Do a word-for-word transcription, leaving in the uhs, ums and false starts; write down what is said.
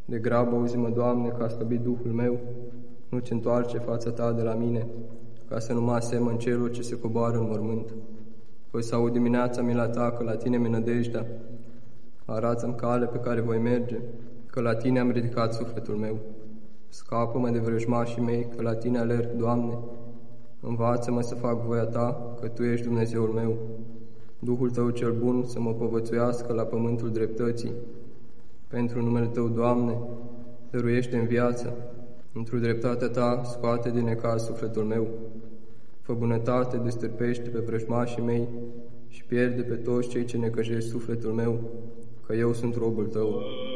De grabă auzi-mă, Doamne, că a slăbit Duhul meu, nu-ți întoarce fața Ta de la mine, ca să nu mă asemăn celor ce se coboară în mormânt. Păi să aud dimineața mila Ta, că la Tine mi-e nădejdea. Arată-mi cale pe care voi merge, că la Tine am ridicat sufletul meu. Scapă-mă de vrăjmașii mei, că la Tine alerg, Doamne. Învață-mă să fac voia Ta, că Tu ești Dumnezeul meu. Duhul Tău cel bun să mă povățuiască la pământul dreptății. Pentru numele Tău, Doamne, dăruiește în viață. Într-o dreptatea Ta scoate din necaz sufletul meu. Fă bunătate, destârpește pe vrăjmașii mei și pierde pe toți cei ce necăjesc sufletul meu, că eu sunt robul Tău.